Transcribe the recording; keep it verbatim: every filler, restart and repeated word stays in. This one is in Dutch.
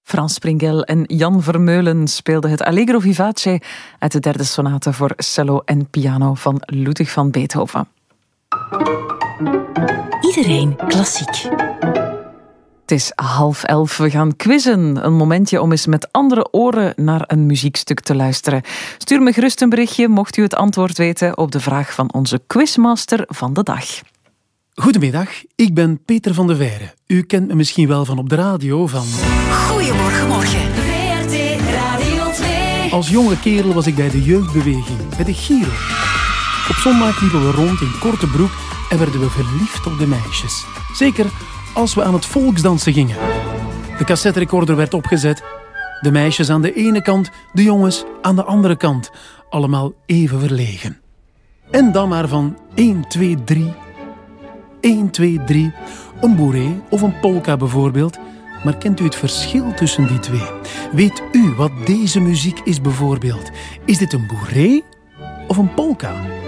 Frans Springel en Jan Vermeulen speelden het Allegro vivace uit de derde sonate voor cello en piano van Ludwig van Beethoven. Iedereen klassiek. Het is half elf, we gaan quizzen. Een momentje om eens met andere oren naar een muziekstuk te luisteren. Stuur me gerust een berichtje, mocht u het antwoord weten op de vraag van onze quizmaster van de dag. Goedemiddag, ik ben Peter van de Veire. U kent me misschien wel van op de radio van... Goedemorgen, morgen. V R T Radio twee. Als jonge kerel was ik bij de jeugdbeweging, bij de Giro. Op zondag liepen we rond in korte broek en werden we verliefd op de meisjes. Zeker als we aan het volksdansen gingen. De cassetterecorder werd opgezet. De meisjes aan de ene kant, de jongens aan de andere kant. Allemaal even verlegen. En dan maar van één, twee, drie... één, twee, drie. Een bourrée of een polka bijvoorbeeld. Maar kent u het verschil tussen die twee? Weet u wat deze muziek is bijvoorbeeld? Is dit een bourrée of een polka?